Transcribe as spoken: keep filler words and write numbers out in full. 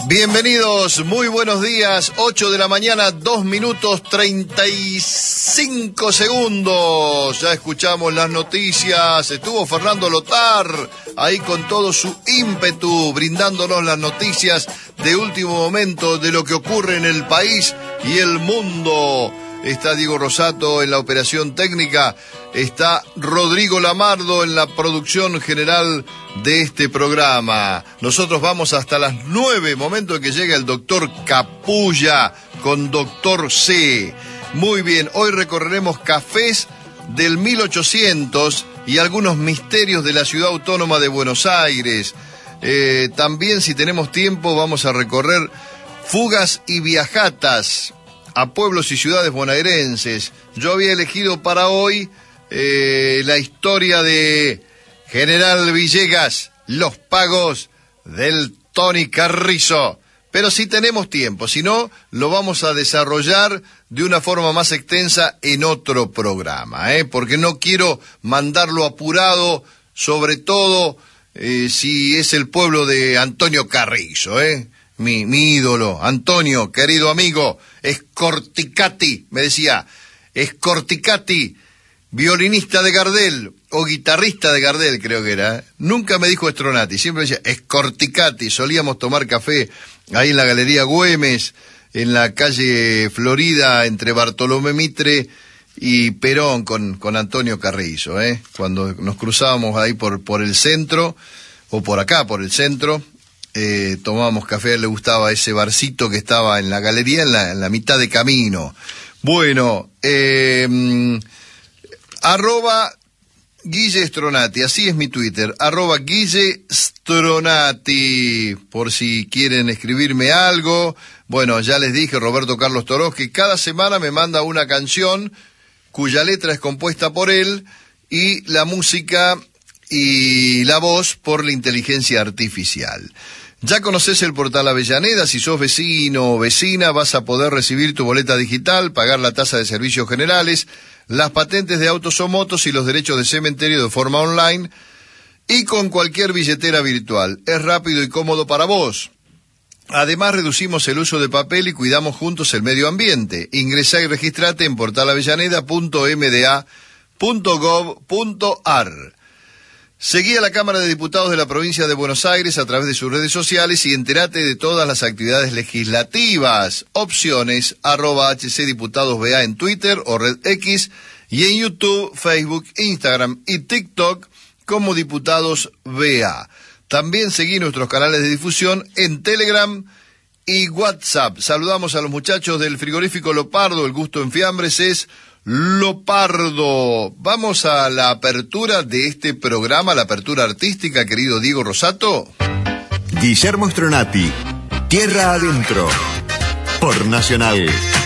Bienvenidos, muy buenos días, ocho de la mañana, dos minutos treinta y cinco segundos. Ya escuchamos las noticias, estuvo Fernando Lotar ahí con todo su ímpetu, brindándonos las noticias de último momento de lo que ocurre en el país y el mundo. Está Diego Rosato en la operación técnica, está Rodrigo Lamardo en la producción general de este programa. Nosotros vamos hasta las nueve, momento en que llega el doctor Capulla con doctor C. Muy bien, hoy recorreremos cafés del mil ochocientos y algunos misterios de la ciudad autónoma de Buenos Aires. Eh, también, si tenemos tiempo, vamos a recorrer fugas y viajatas a pueblos y ciudades bonaerenses. Yo había elegido para hoy eh, la historia de General Villegas, los pagos del Tony Carrizo. Pero si tenemos tiempo, si no, lo vamos a desarrollar de una forma más extensa en otro programa, ¿eh? Porque no quiero mandarlo apurado, sobre todo eh, si es el pueblo de Antonio Carrizo, ¿eh? Mi, mi ídolo, Antonio, querido amigo, Scorticati, me decía, Scorticati, violinista de Gardel, o guitarrista de Gardel creo que era, nunca me dijo Stronati, siempre decía Scorticati. Solíamos tomar café ahí en la Galería Güemes, en la calle Florida, entre Bartolomé Mitre y Perón, con, con Antonio Carrizo, ¿eh? Cuando nos cruzábamos ahí por, por el centro, o por acá, por el centro, Eh, tomábamos café, a él le gustaba ese barcito que estaba en la galería, en la, en la mitad de camino. Bueno, eh, arroba Guille Stronati, así es mi Twitter, arroba Guille Stronati, por si quieren escribirme algo. Bueno, ya les dije, Roberto Carlos Torós, que cada semana me manda una canción cuya letra es compuesta por él y la música y la voz por la inteligencia artificial. Ya conoces el portal Avellaneda, si sos vecino o vecina vas a poder recibir tu boleta digital, pagar la tasa de servicios generales, las patentes de autos o motos y los derechos de cementerio de forma online y con cualquier billetera virtual. Es rápido y cómodo para vos. Además reducimos el uso de papel y cuidamos juntos el medio ambiente. Ingresá y registrate en portal avellaneda punto m d a punto gov punto a r. Seguí a la Cámara de Diputados de la Provincia de Buenos Aires a través de sus redes sociales y entérate de todas las actividades legislativas. Opciones, arroba hcdiputadosba en Twitter o Red X y en YouTube, Facebook, Instagram y TikTok como Diputados B A. También seguí nuestros canales de difusión en Telegram y WhatsApp. Saludamos a los muchachos del frigorífico Lopardo, el gusto en fiambres es Lopardo. Vamos a la apertura de este programa, la apertura artística, querido Diego Rosato. Guillermo Stronati, Tierra Adentro, por Nacional.